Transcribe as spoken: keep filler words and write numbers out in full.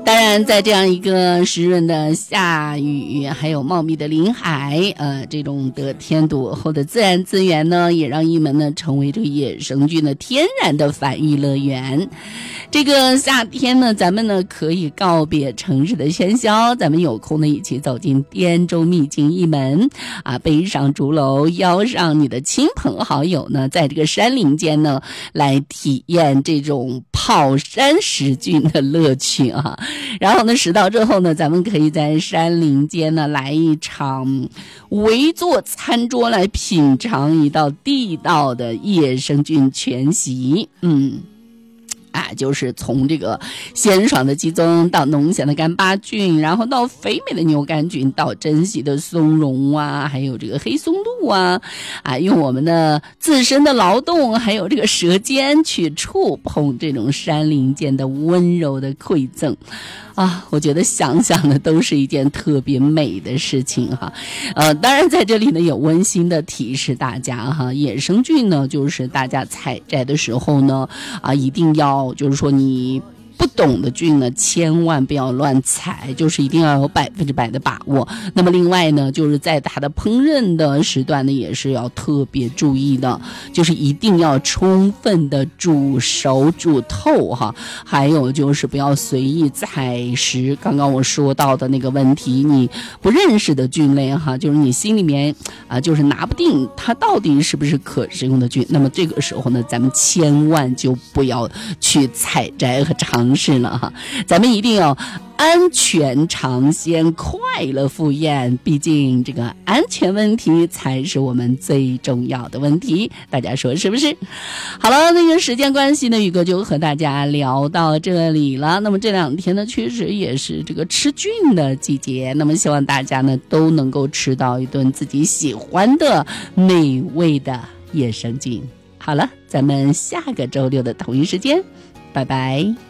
当然在这样一个湿润的下雨还有茂密的林海，呃，这种得天独厚的自然资源呢，也让一门呢成为这个野生菌的天然的繁育乐园。这个夏天呢，咱们呢可以告别城市的喧嚣，咱们有空呢一起走进滇州秘境一门啊，背上竹篓，邀上你的亲朋好友呢，在这个山林间呢来体验这种泡山食菌的乐趣啊。然后呢，食到之后呢，咱们可以在山林间呢来一场围坐餐桌，来品尝一道地道的野生菌全席。嗯。啊，就是从这个鲜爽的鸡枞到浓香的干巴菌，然后到肥美的牛肝菌，到珍稀的松茸啊，还有这个黑松露啊，啊，用我们的自身的劳动，还有这个舌尖去触碰这种山林间的温柔的馈赠。啊，我觉得想想呢都是一件特别美的事情哈。呃，当然在这里呢有温馨的提示大家哈，野生菌呢就是大家采摘的时候呢啊一定要就是说你不懂的菌呢，千万不要乱采，就是一定要有百分之百的把握。那么另外呢，就是在它的烹饪的时段呢，也是要特别注意的，就是一定要充分的煮熟煮透哈。还有就是不要随意采食。刚刚我说到的那个问题，你不认识的菌类哈，就是你心里面啊，就是拿不定它到底是不是可食用的菌。那么这个时候呢，咱们千万就不要去采摘和尝试了哈，咱们一定要安全尝鲜，快乐赴宴，毕竟这个安全问题才是我们最重要的问题，大家说是不是？好了，那个时间关系呢，宇哥就和大家聊到这里了。那么这两天呢，确实也是这个吃菌的季节，那么希望大家呢都能够吃到一顿自己喜欢的美味的野生菌。好了，咱们下个周六的同一时间拜拜。